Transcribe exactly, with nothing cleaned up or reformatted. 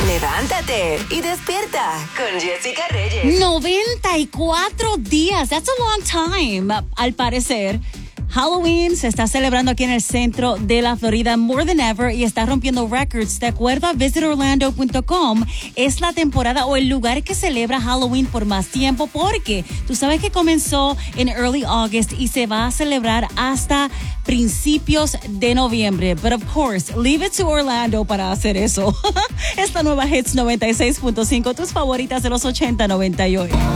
Levántate y despierta con Jessica Reyes. noventa y cuatro días. That's a long time. Al parecer, Halloween se está celebrando aquí en el centro de la Florida more than ever y está rompiendo records. De acuerdo a visit orlando punto com, es la temporada o el lugar que celebra Halloween por más tiempo porque tú sabes que comenzó en early August y se va a celebrar hasta principios de noviembre. But of course, leave it to Orlando para hacer eso. Esta nueva Hits noventa y seis punto cinco, tus favoritas de los ochenta, noventa y ocho.